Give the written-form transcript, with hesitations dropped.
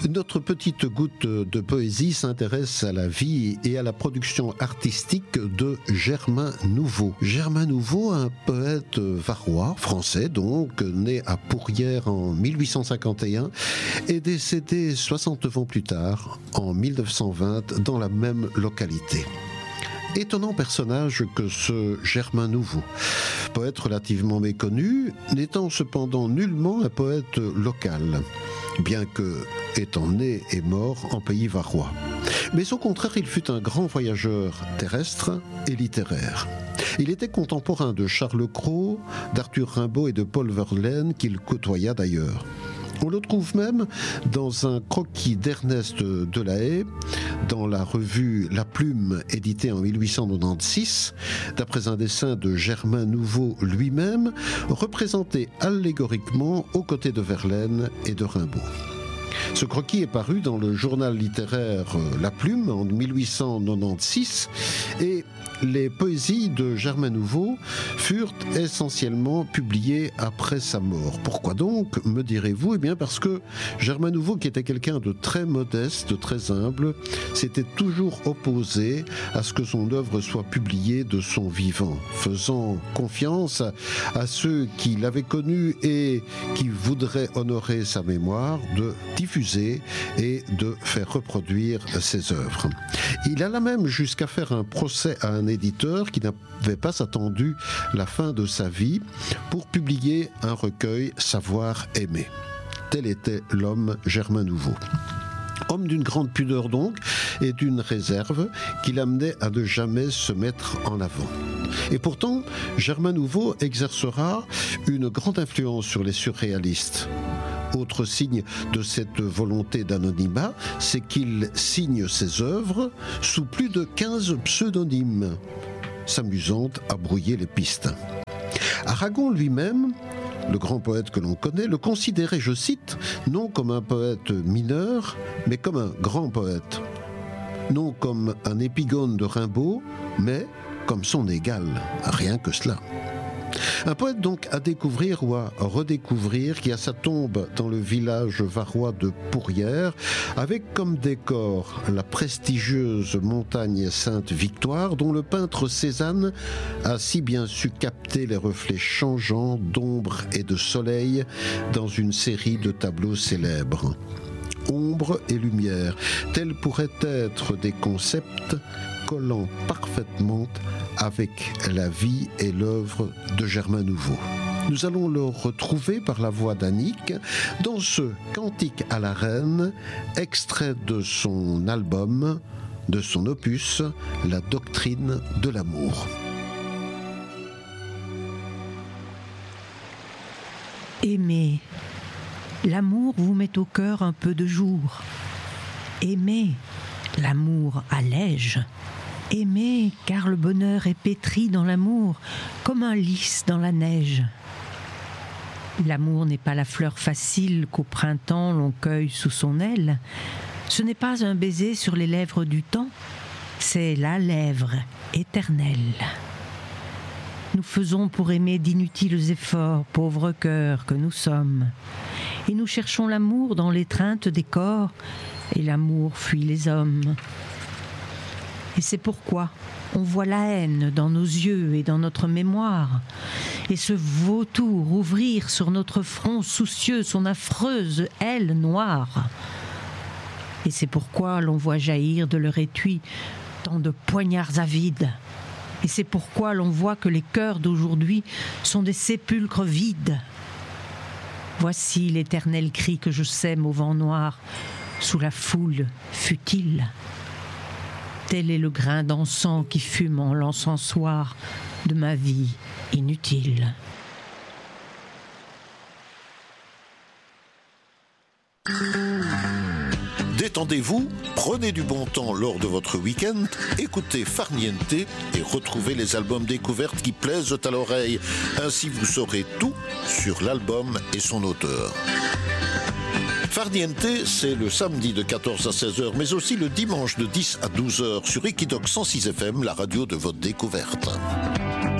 Notre petite goutte de poésie s'intéresse à la vie et à la production artistique de Germain Nouveau. Germain Nouveau, un poète varois, français donc, né à Pourrières en 1851 et décédé 69 ans plus tard, en 1920, dans la même localité. Étonnant personnage que ce Germain Nouveau. Poète relativement méconnu, n'étant cependant nullement un poète local, bien que étant né et mort en pays varois. Mais au contraire, il fut un grand voyageur terrestre et littéraire. Il était contemporain de Charles Cros, d'Arthur Rimbaud et de Paul Verlaine, qu'il côtoya d'ailleurs. On le trouve même dans un croquis d'Ernest Delahaye, dans la revue La Plume, éditée en 1896, d'après un dessin de Germain Nouveau lui-même, représenté allégoriquement aux côtés de Verlaine et de Rimbaud. Ce croquis est paru dans le journal littéraire La Plume en 1896 et les poésies de Germain Nouveau furent essentiellement publiées après sa mort. Pourquoi donc, me direz-vous ? Eh bien parce que Germain Nouveau, qui était quelqu'un de très modeste, très humble, s'était toujours opposé à ce que son œuvre soit publiée de son vivant, faisant confiance à ceux qui l'avaient connu et qui voudraient honorer sa mémoire, de diffuser et de faire reproduire ses œuvres. Il alla même jusqu'à faire un procès à un éditeur qui n'avait pas attendu la fin de sa vie pour publier un recueil Savoir aimer. Tel était l'homme Germain Nouveau. Homme d'une grande pudeur donc et d'une réserve qui l'amenait à ne jamais se mettre en avant. Et pourtant, Germain Nouveau exercera une grande influence sur les surréalistes. Autre signe de cette volonté d'anonymat, c'est qu'il signe ses œuvres sous plus de 15 pseudonymes, s'amusant à brouiller les pistes. Aragon lui-même, le grand poète que l'on connaît, le considérait, je cite, non comme un poète mineur, mais comme un grand poète. Non comme un épigone de Rimbaud, mais comme son égal, rien que cela. Un poète donc à découvrir ou à redécouvrir, qui a sa tombe dans le village varois de Pourrières, avec comme décor la prestigieuse montagne Sainte-Victoire, dont le peintre Cézanne a si bien su capter les reflets changeants d'ombre et de soleil dans une série de tableaux célèbres. Ombre et lumière, tels pourraient être des concepts collant parfaitement avec la vie et l'œuvre de Germain Nouveau. Nous allons le retrouver par la voix d'Annick dans ce Cantique à la Reine, extrait de son album, de son opus, La doctrine de l'amour. Aimez. L'amour vous met au cœur un peu de jour. Aimez. L'amour allège. Aimez, car le bonheur est pétri dans l'amour, comme un lys dans la neige. L'amour n'est pas la fleur facile qu'au printemps l'on cueille sous son aile. Ce n'est pas un baiser sur les lèvres du temps, c'est la lèvre éternelle. Nous faisons pour aimer d'inutiles efforts, pauvres cœurs que nous sommes. Et nous cherchons l'amour dans l'étreinte des corps, et l'amour fuit les hommes. Et c'est pourquoi on voit la haine dans nos yeux et dans notre mémoire, et ce vautour ouvrir sur notre front soucieux son affreuse aile noire. Et c'est pourquoi l'on voit jaillir de leur étui tant de poignards avides. Et c'est pourquoi l'on voit que les cœurs d'aujourd'hui sont des sépulcres vides. Voici l'éternel cri que je sème au vent noir, sous la foule futile. Tel est le grain d'encens qui fume en l'encensoir de ma vie inutile. Détendez-vous, prenez du bon temps lors de votre week-end, écoutez Farniente et retrouvez les albums découvertes qui plaisent à l'oreille. Ainsi vous saurez tout sur l'album et son auteur. Farniente, c'est le samedi de 14 à 16h, mais aussi le dimanche de 10 à 12h sur Equidoc 106 FM, la radio de votre découverte.